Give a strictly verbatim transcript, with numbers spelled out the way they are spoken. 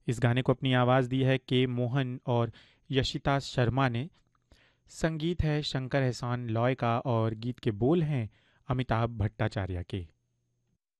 इस गाने को अपनी आवाज़ दी है के मोहन और यशिता शर्मा ने। संगीत है शंकर एहसान लॉय का और गीत के बोल हैं अमिताभ भट्टाचार्य के।